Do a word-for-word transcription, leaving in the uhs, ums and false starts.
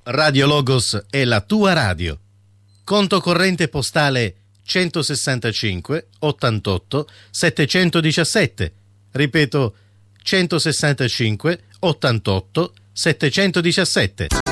Radio Logos è la tua radio. Conto corrente postale centosessantacinque ottantotto settecentodiciassette. Ripeto, centosessantacinque ottantotto settecentodiciassette.